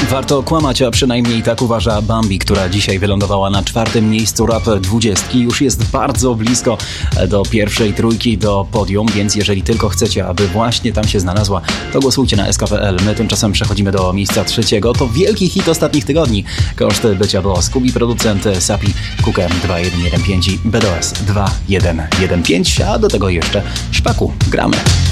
Warto kłamać, a przynajmniej tak uważa Bambi, która dzisiaj wylądowała na 4. miejscu Rap 20. Już jest bardzo blisko do pierwszej trójki, do podium, więc jeżeli tylko chcecie, aby właśnie tam się znalazła, to głosujcie na SK.pl. My tymczasem przechodzimy do miejsca 3. To wielki hit ostatnich tygodni. Koszt bycia było Scooby, producent Sapi, Kukem 2115 i BDOS 2115, a do tego jeszcze Szpaku. Gramy.